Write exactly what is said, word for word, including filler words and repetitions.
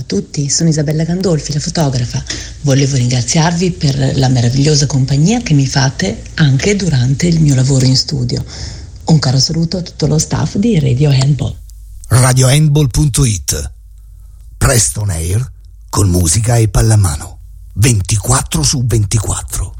tutti, sono Isabella Gandolfi, la fotografa. Volevo ringraziarvi per la meravigliosa compagnia che mi fate anche durante il mio lavoro in studio. Un caro saluto a tutto lo staff di Radio Handball. radio handball punto it. Presto on air con musica e pallamano. ventiquattro su ventiquattro.